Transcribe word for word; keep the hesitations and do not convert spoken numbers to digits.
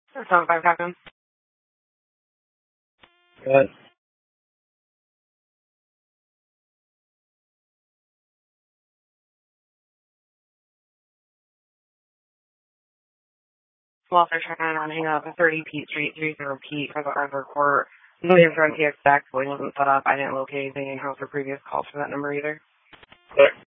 seven five Captain. Good. Welfare check nine on hang up at thirty Pete Street, three zero Pete for the Arthur Court. No answer on T X X, but it wasn't set up. I didn't locate anything in house or previous calls for that number either. Six.